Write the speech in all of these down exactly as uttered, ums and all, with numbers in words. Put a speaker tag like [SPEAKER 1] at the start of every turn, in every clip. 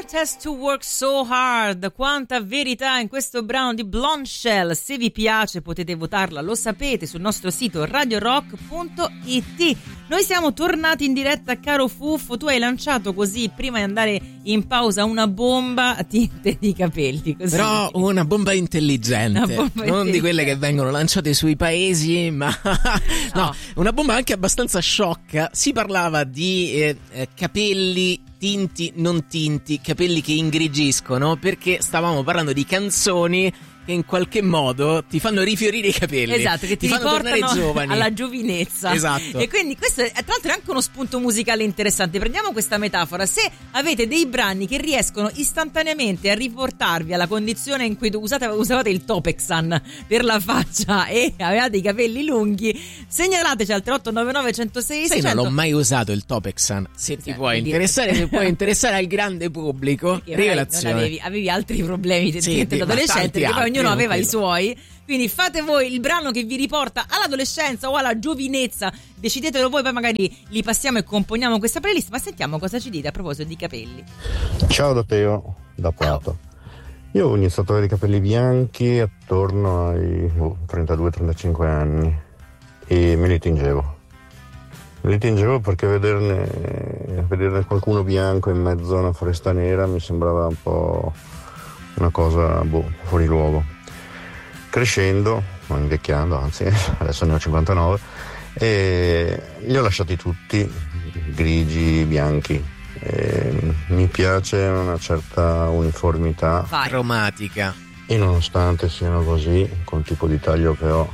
[SPEAKER 1] Don't Has to Work So Hard. Quanta verità in questo brano di Blonde Shell. Se vi piace potete votarla, lo sapete, sul nostro sito radio rock punto it. Noi siamo tornati in diretta, caro Fuffo. Tu hai lanciato così, prima di andare in pausa, una bomba a tinte di capelli, così.
[SPEAKER 2] Però una bomba intelligente,
[SPEAKER 1] una bomba
[SPEAKER 2] non
[SPEAKER 1] intelligente.
[SPEAKER 2] Di quelle che vengono lanciate sui paesi, ma no, no, una bomba anche abbastanza sciocca. Si parlava di eh, eh, capelli tinti, non tinti, capelli che ingrigiscono, perché stavamo parlando di canzoni che in qualche modo ti fanno rifiorire i capelli.
[SPEAKER 1] Esatto, che ti,
[SPEAKER 2] ti fanno tornare giovani,
[SPEAKER 1] alla giovinezza.
[SPEAKER 2] Esatto.
[SPEAKER 1] E quindi questo è, tra l'altro, è anche uno spunto musicale interessante. Prendiamo questa metafora: se avete dei brani che riescono istantaneamente a riportarvi alla condizione in cui usate, usavate il Topexan per la faccia e avevate i capelli lunghi, segnalateci al tre otto nove nove uno zero sei
[SPEAKER 2] Sai, non l'ho mai usato il Topexan. Se ti può interessare, se può interessare al grande pubblico,
[SPEAKER 1] perché
[SPEAKER 2] rivelazione.
[SPEAKER 1] Non avevi, avevi altri problemi
[SPEAKER 2] sì,
[SPEAKER 1] dell'adolescente, perché poi ognuno aveva
[SPEAKER 2] quello.
[SPEAKER 1] i suoi. Quindi fate voi il brano che vi riporta all'adolescenza o alla giovinezza, decidetelo voi, poi magari li passiamo e componiamo questa playlist. Ma sentiamo cosa ci dite a proposito di capelli.
[SPEAKER 3] Ciao da Teo, da Prato. Io ho iniziato ad avere i capelli bianchi attorno ai oh, trentadue trentacinque anni e me li tingevo. Me li tingevo perché vederne, vederne qualcuno bianco in mezzo a una foresta nera mi sembrava un po' una cosa boh, fuori luogo. Crescendo, non invecchiando, anzi adesso ne ho cinquantanove, e li ho lasciati tutti grigi, bianchi. E mi piace una certa uniformità.
[SPEAKER 1] Vai.
[SPEAKER 2] Cromatica.
[SPEAKER 3] E nonostante siano così, col tipo di taglio che ho,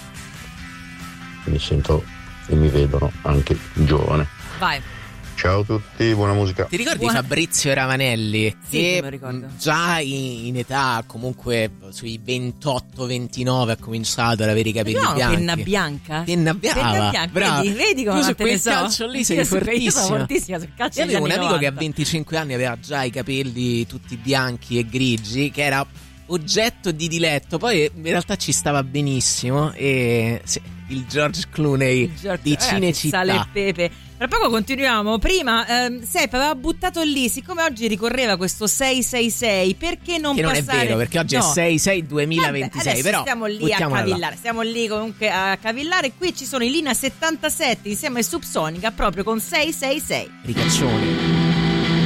[SPEAKER 3] mi sento e mi vedono anche giovane.
[SPEAKER 1] Vai.
[SPEAKER 3] Ciao a tutti, buona musica.
[SPEAKER 2] Ti ricordi
[SPEAKER 1] Buona...
[SPEAKER 2] Fabrizio Ravanelli?
[SPEAKER 1] Sì,
[SPEAKER 2] che
[SPEAKER 1] me lo ricordo.
[SPEAKER 2] Già in, in età comunque sui ventotto ventinove ha cominciato ad avere i capelli
[SPEAKER 1] no,
[SPEAKER 2] bianchi.
[SPEAKER 1] penna bianca.
[SPEAKER 2] Penna bianca.
[SPEAKER 1] Penna bianca.
[SPEAKER 2] Brava.
[SPEAKER 1] Vedi, vedi come
[SPEAKER 2] su
[SPEAKER 1] te ne
[SPEAKER 2] quel
[SPEAKER 1] so.
[SPEAKER 2] calcio lì sei
[SPEAKER 1] Io su-
[SPEAKER 2] fortissima.
[SPEAKER 1] Io sono fortissima sul calcio.
[SPEAKER 2] Io avevo un
[SPEAKER 1] degli anni
[SPEAKER 2] amico che a
[SPEAKER 1] novanta.
[SPEAKER 2] venticinque anni aveva già i capelli tutti bianchi e grigi, che era oggetto di diletto. Poi in realtà ci stava benissimo. E sì, il George Clooney
[SPEAKER 1] Il George-
[SPEAKER 2] di
[SPEAKER 1] eh,
[SPEAKER 2] Cinecittà.
[SPEAKER 1] Sale e pepe. Tra poco continuiamo. Prima ehm, Sepp aveva buttato lì, siccome oggi ricorreva questo sei sei sei, perché non
[SPEAKER 2] Che non
[SPEAKER 1] passare...
[SPEAKER 2] è vero, perché oggi
[SPEAKER 1] no.
[SPEAKER 2] è sei sei duemilaventisei.
[SPEAKER 1] Vabbè, adesso
[SPEAKER 2] però
[SPEAKER 1] stiamo lì a
[SPEAKER 2] buttiamola là.
[SPEAKER 1] cavillare, stiamo lì comunque a cavillare. Qui ci sono i Lina settantasette insieme ai Subsonica, proprio con sei sei sei.
[SPEAKER 2] Ricaccioni.